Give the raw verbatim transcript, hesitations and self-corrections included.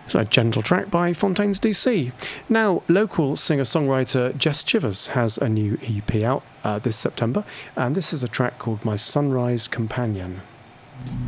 It's a gentle track by Fontaines D C. Now, local singer-songwriter Jess Chivers has a new E P out uh, this September, and this is a track called My Sunrise Companion.